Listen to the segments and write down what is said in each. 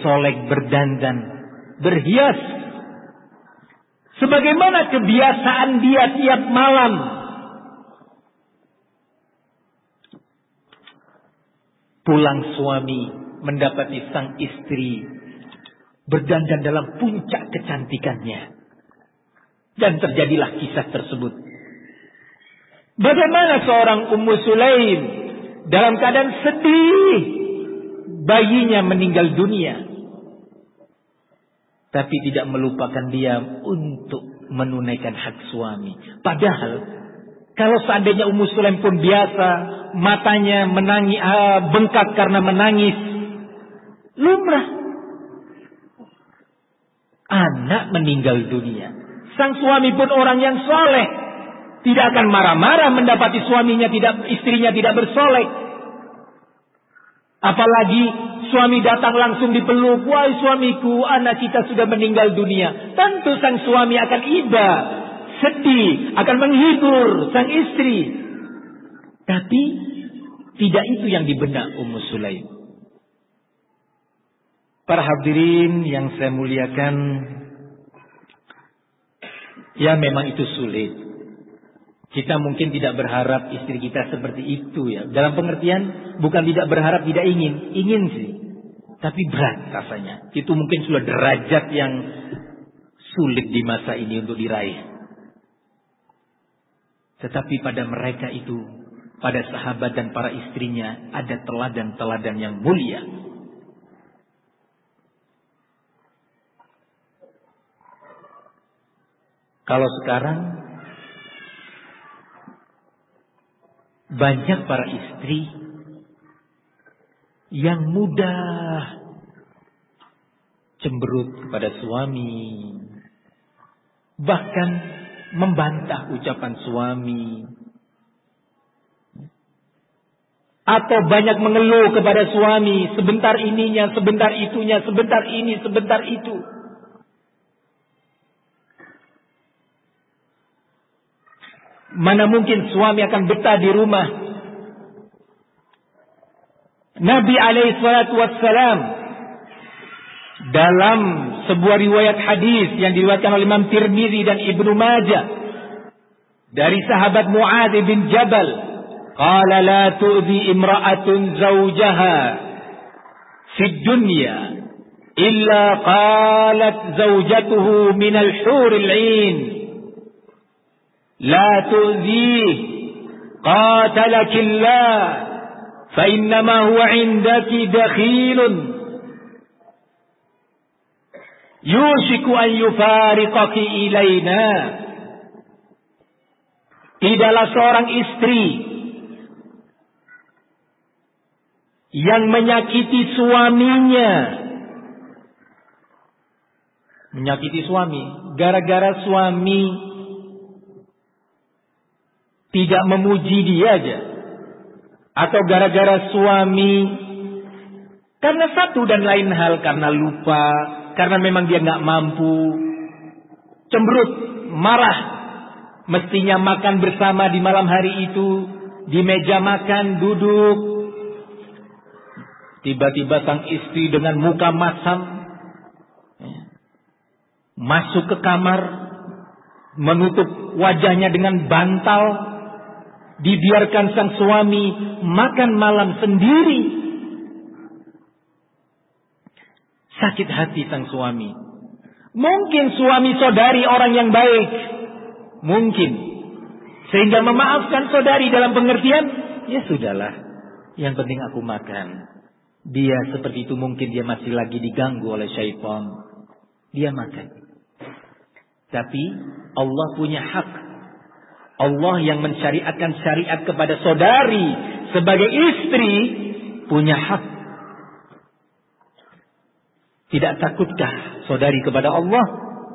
bersolek, berdandan, berhias. Sebagaimana kebiasaan dia tiap malam. Pulang suami mendapati sang istri berdandan dalam puncak kecantikannya. Dan terjadilah kisah tersebut. Bagaimana seorang Ummu Sulaim dalam keadaan sedih, bayinya meninggal dunia, tapi tidak melupakan dia untuk menunaikan hak suami. Padahal kalau seandainya Ummu Sulaim pun biasa, matanya menangis, bengkak karena menangis, lumrah. Anak meninggal dunia, sang suami pun orang yang soleh, tidak akan marah-marah mendapati istrinya tidak bersolek. Apalagi suami datang langsung dipeluk, wahai suamiku, anak kita sudah meninggal dunia. Tentu sang suami akan iba, sedih, akan menghibur sang istri. Tapi tidak itu yang dibenak Ummu Sulaim. Para hadirin yang saya muliakan, ya memang itu sulit. Kita mungkin tidak berharap istri kita seperti itu ya. Dalam pengertian bukan tidak berharap, tidak ingin. Ingin sih. Tapi berat rasanya. Itu mungkin sudah derajat yang sulit di masa ini untuk diraih. Tetapi pada mereka itu, pada sahabat dan para istrinya, ada teladan-teladan yang mulia. Kalau sekarang banyak para istri yang mudah cemberut kepada suami, bahkan membantah ucapan suami, atau banyak mengeluh kepada suami, sebentar ininya, sebentar itunya, sebentar ini, sebentar itu. Mana mungkin suami akan betah di rumah. Nabi alaihi salatu wassalam dalam sebuah riwayat hadis yang diriwayatkan oleh Imam Tirmizi dan Ibnu Majah dari sahabat Mu'adz bin Jabal, qala la tu'zi imra'atun zawjaha fid dunya illa qalat zawjatuhu minal huril 'ain. لا تؤذيه قاتلك الله فإنما هو عندك دخيل يوشك أن يفارقك إلينا. Tidaklah seorang istri yang menyakiti suaminya, menyakiti suami gara-gara suami tidak memuji dia aja, atau gara-gara suami karena satu dan lain hal, karena lupa, karena memang dia nggak mampu, cemberut, marah, mestinya makan bersama di malam hari itu, di meja makan duduk, tiba-tiba sang istri dengan muka masam masuk ke kamar, menutup wajahnya dengan bantal, dibiarkan sang suami makan malam sendiri. Sakit hati sang suami. Mungkin suami saudari orang yang baik, mungkin, sehingga memaafkan saudari dalam pengertian, ya sudahlah, yang penting aku makan. Dia seperti itu, mungkin dia masih lagi diganggu oleh syaitan, dia makan. Tapi Allah punya hak. Allah yang mensyariatkan syariat kepada saudari sebagai istri punya hak. Tidak takutkah saudari kepada Allah?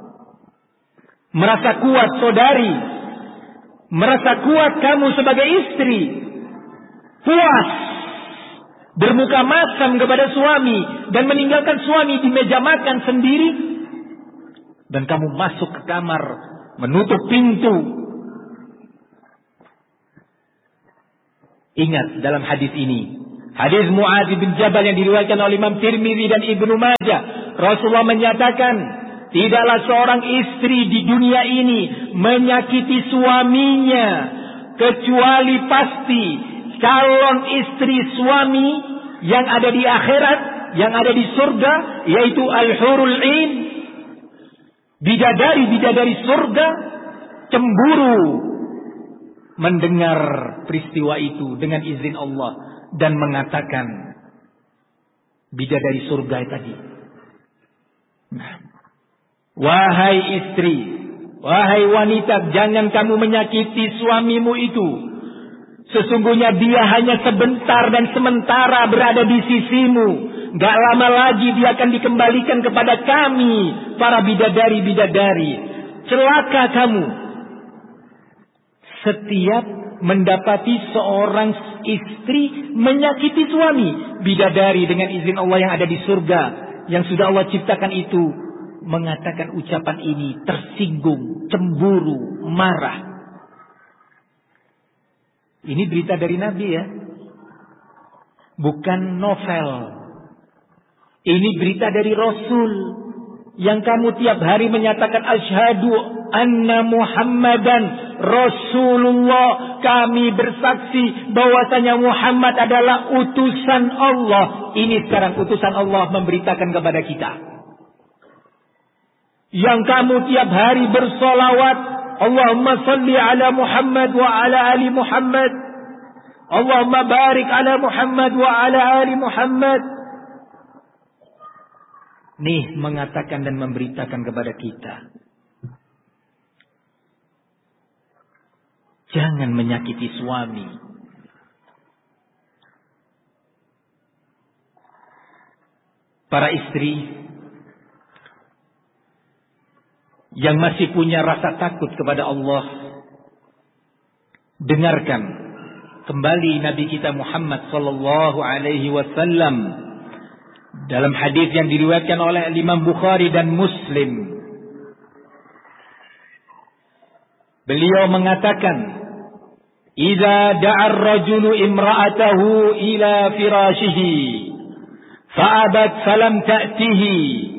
Merasa kuat saudari, merasa kuat kamu sebagai istri, puas bermuka masam kepada suami dan meninggalkan suami di meja makan sendiri, dan kamu masuk ke kamar menutup pintu. Ingat dalam hadis ini, Hadis Muadz bin Jabal yang diriwayatkan oleh Imam Tirmidzi dan Ibnu Majah. Rasulullah menyatakan, tidaklah seorang istri di dunia ini menyakiti suaminya, kecuali pasti calon istri suami yang ada di akhirat, yang ada di surga, yaitu al-hurul 'ain, bidadari-bidadari surga, cemburu mendengar peristiwa itu dengan izin Allah dan mengatakan, bidadari surga tadi, wahai istri, wahai wanita, jangan kamu menyakiti suamimu itu. Sesungguhnya dia hanya sebentar dan sementara berada di sisimu. Gak lama lagi dia akan dikembalikan kepada kami, para bidadari-bidadari. Celaka kamu setiap mendapati seorang istri menyakiti suami. Bidadari dengan izin Allah yang ada di surga, yang sudah Allah ciptakan itu, mengatakan ucapan ini, tersinggung, cemburu, marah. Ini berita dari Nabi ya, bukan novel. Ini berita dari Rasul, yang kamu tiap hari menyatakan asyhadu anna Muhammadan Rasulullah. Kami bersaksi bahwasanya Muhammad adalah utusan Allah. Ini sekarang utusan Allah memberitakan kepada kita. Yang kamu tiap hari bersolawat, Allahumma salli ala Muhammad wa ala ali Muhammad, Allahumma barik ala Muhammad wa ala ali Muhammad. Nih mengatakan dan memberitakan kepada kita, jangan menyakiti suami. Para istri yang masih punya rasa takut kepada Allah, dengarkan kembali Nabi kita Muhammad sallallahu alaihi wasallam dalam hadis yang diriwayatkan oleh Imam Bukhari dan Muslim. Beliau mengatakan, "Idza da'a ar-rajulu imra'atahu ila firashihi fa'abat falam ta'tihi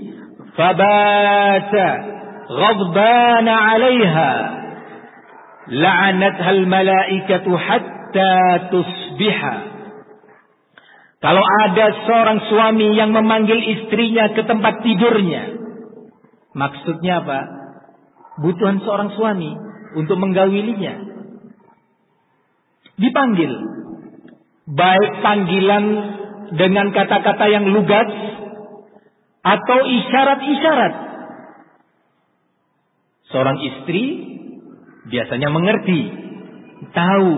fabata غضبان عليها لعنتها الملائكة حتى تصبح." Kalau ada seorang suami yang memanggil istrinya ke tempat tidurnya, maksudnya apa? Butuhan seorang suami untuk menggaulinya. Dipanggil, baik panggilan dengan kata-kata yang lugas atau isyarat-isyarat. Seorang istri biasanya mengerti, tahu.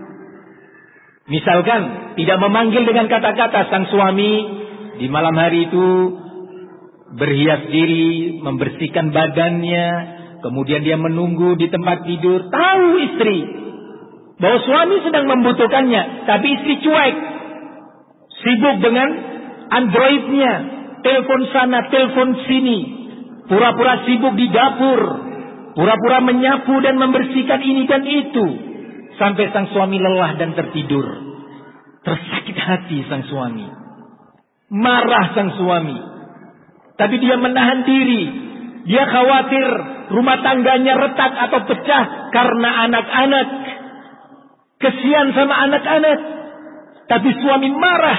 Misalkan tidak memanggil dengan kata-kata, sang suami di malam hari itu berhias diri, membersihkan badannya, kemudian dia menunggu di tempat tidur. Tahu istri bahwa suami sedang membutuhkannya, tapi istri cuek, sibuk dengan Androidnya, telepon sana, telepon sini, pura-pura sibuk di dapur, pura-pura menyapu dan membersihkan ini dan itu, sampai sang suami lelah dan tertidur. Tersakit hati sang suami, marah sang suami, tapi dia menahan diri. Dia khawatir rumah tangganya retak atau pecah karena anak-anak. Kesian sama anak-anak, tapi suami marah.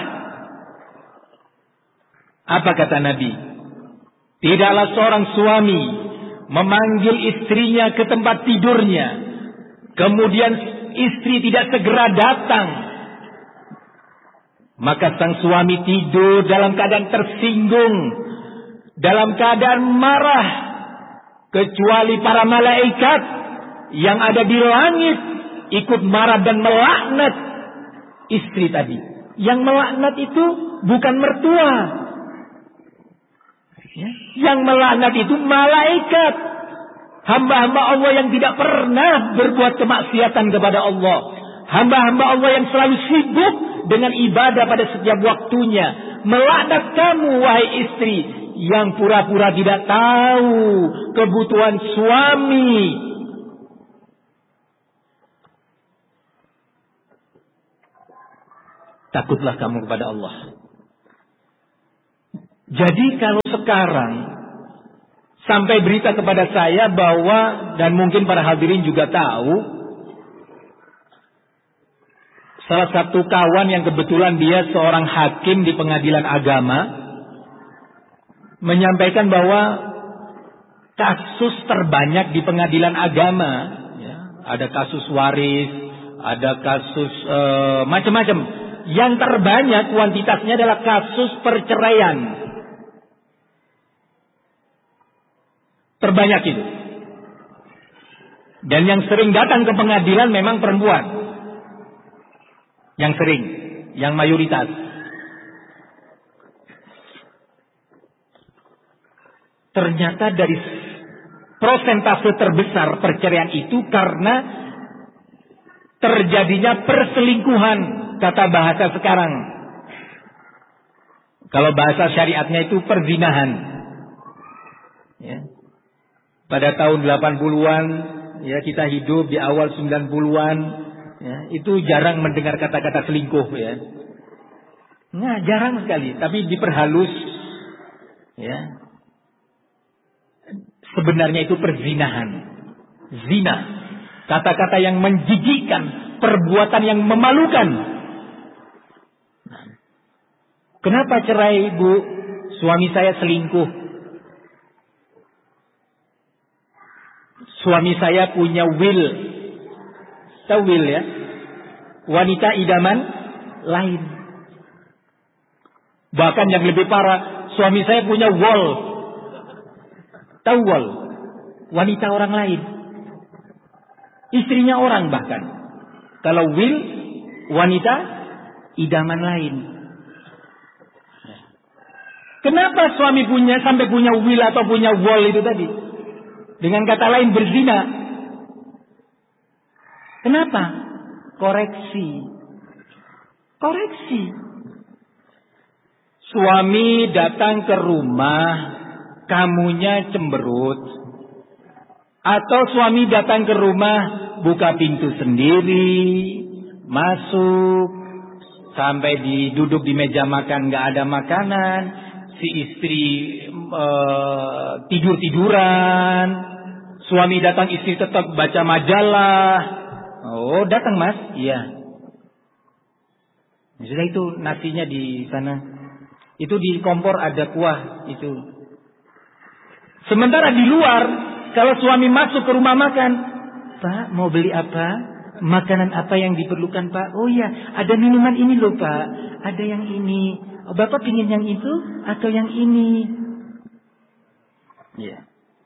Apa kata Nabi? Tidaklah seorang suami memanggil istrinya ke tempat tidurnya, kemudian istri tidak segera datang, maka sang suami tidur dalam keadaan tersinggung, dalam keadaan marah, kecuali para malaikat yang ada di langit ikut marah dan melaknat istri tadi. Yang melaknat itu bukan mertua, yang melaknat itu malaikat, hamba-hamba Allah yang tidak pernah berbuat kemaksiatan kepada Allah, hamba-hamba Allah yang selalu sibuk dengan ibadah pada setiap waktunya. Melaknat kamu wahai istri yang pura-pura tidak tahu kebutuhan suami. takutlah kamu kepada Allah. Jadi kalau sekarang sampai berita kepada saya bahwa, dan mungkin para hadirin juga tahu, salah satu kawan yang kebetulan dia seorang hakim di pengadilan agama menyampaikan bahwa kasus terbanyak di pengadilan agama, ya, ada kasus waris, ada kasus macam-macam. Yang terbanyak kuantitasnya adalah kasus perceraian. Terbanyak itu. Dan yang sering datang ke pengadilan memang perempuan. Yang sering, yang mayoritas. Ternyata dari prosentase terbesar perceraian itu karena terjadinya perselingkuhan, kata bahasa sekarang. Kalau bahasa syariatnya itu perzinahan. Ya. Pada tahun 80-an, ya, kita hidup di awal 90-an, ya, itu jarang mendengar kata-kata selingkuh, ya. Nah, jarang sekali, tapi diperhalus, ya. Sebenarnya itu perzinahan. Zina. Kata-kata yang menjijikkan, perbuatan yang memalukan. Nah, kenapa cerai, Bu? Suami saya selingkuh. Suami saya punya will. Tahu will, ya? Wanita idaman lain. Bahkan yang lebih parah, suami saya punya wall. Tahu wall? Wanita orang lain. Istrinya orang bahkan. Kalau will, wanita idaman lain. Kenapa suami sampai punya will atau punya wall itu tadi? Dengan kata lain berzina. Kenapa? Koreksi. Koreksi. Suami datang ke rumah, kamunya cemberut. Atau suami datang ke rumah, buka pintu sendiri, masuk, sampai duduk di meja makan gak ada makanan, si istri tidur-tiduran. Suami datang, istri tetap baca majalah. Oh, datang Mas? Iya. Sudah, itu nasinya di sana. Itu di kompor ada kuah itu. Sementara di luar, kalau suami masuk ke rumah makan, Pak, mau beli apa? Makanan apa yang diperlukan, Pak? Oh iya, ada minuman ini loh, Pak. Ada yang ini. Oh, Bapak pingin yang itu atau yang ini? Iya.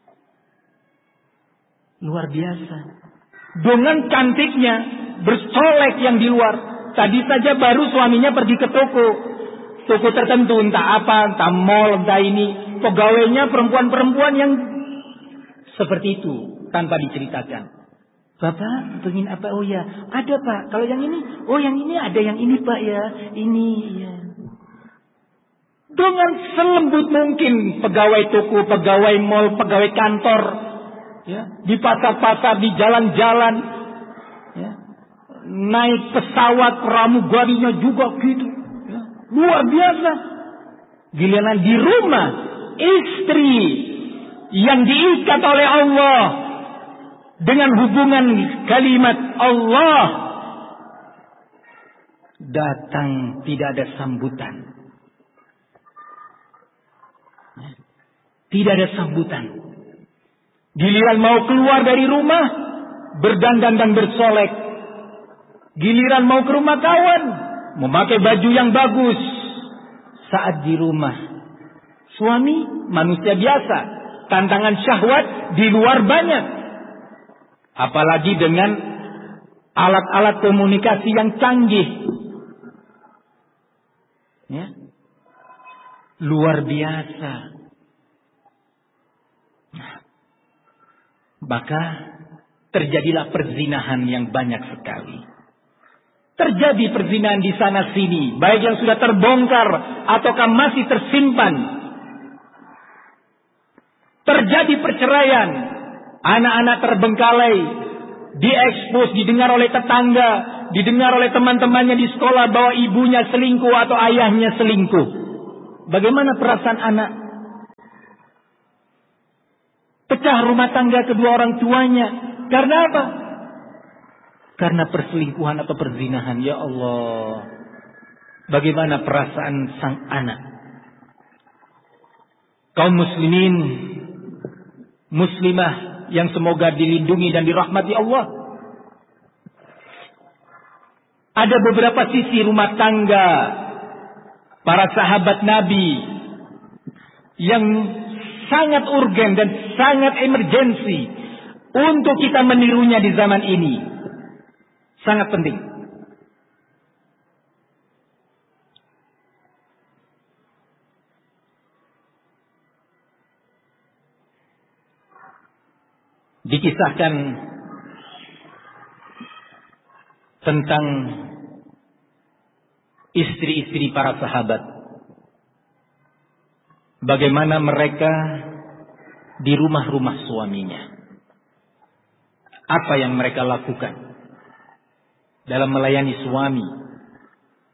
Luar biasa. Dengan cantiknya, bersolek yang di luar. Tadi saja baru suaminya pergi ke toko tertentu, entah apa, entah mall, entah ini. Pegawainya perempuan-perempuan yang seperti itu, tanpa diceritakan. Bapak pengen apa? Oh ya, ada Pak. Kalau yang ini, oh yang ini ada yang ini Pak ya. Ini ya. Dengan selembut mungkin pegawai toko, pegawai mall, pegawai kantor, ya, di pasar-pasar, di jalan-jalan, ya, naik pesawat pramugarinya juga gitu, ya, luar biasa. Giliran di rumah, istri yang diikat oleh Allah dengan hubungan kalimat Allah, datang tidak ada sambutan. Tidak ada sambutan. Giliran mau keluar dari rumah, berdandan dan bersolek. Giliran mau ke rumah kawan, memakai baju yang bagus. Saat di rumah, suami manusia biasa, tantangan syahwat di luar banyak. Apalagi dengan alat-alat komunikasi yang canggih. Ya. Luar biasa. Maka terjadilah perzinahan yang banyak sekali. Terjadi perzinahan di sana sini, baik yang sudah terbongkar ataukah masih tersimpan. Terjadi perceraian, anak-anak terbengkalai, diekspos, didengar oleh tetangga, didengar oleh teman-temannya di sekolah bahwa ibunya selingkuh atau ayahnya selingkuh. Bagaimana perasaan anak? Pecah rumah tangga kedua orang tuanya. Karena apa? Karena perselingkuhan atau perzinahan. Ya Allah. Bagaimana perasaan sang anak? Kaum muslimin, muslimah yang semoga dilindungi dan dirahmati Allah. Ada beberapa sisi rumah tangga para sahabat Nabi yang sangat urgen dan sangat emergensi untuk kita menirunya di zaman ini. Sangat penting. Dikisahkan tentang istri-istri para sahabat. Bagaimana mereka di rumah-rumah suaminya. Apa yang mereka lakukan dalam melayani suami.